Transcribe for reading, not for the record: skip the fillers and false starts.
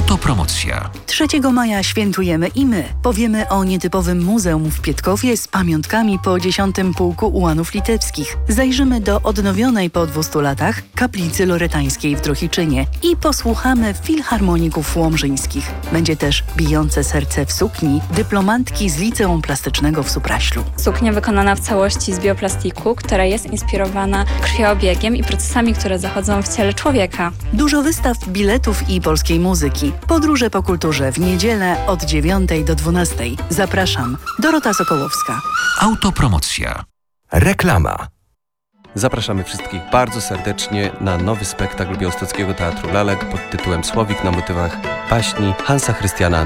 Autopromocja. 3 maja świętujemy i my. Powiemy o nietypowym muzeum w Pietkowie z pamiątkami po 10. pułku ułanów litewskich. Zajrzymy do odnowionej po 200 latach kaplicy loretańskiej w Drohiczynie i posłuchamy filharmoników łomżyńskich. Będzie też bijące serce w sukni dyplomantki z Liceum Plastycznego w Supraślu. Suknia wykonana w całości z bioplastiku, która jest inspirowana krwiobiegiem i procesami, które zachodzą w ciele człowieka. Dużo wystaw, biletów i polskiej muzyki. Podróże po kulturze w niedzielę od 9 do 12. Zapraszam. Dorota Sokołowska. Autopromocja. Reklama. Zapraszamy wszystkich bardzo serdecznie na nowy spektakl Białostockiego Teatru Lalek pod tytułem Słowik na motywach baśni Hansa Christiana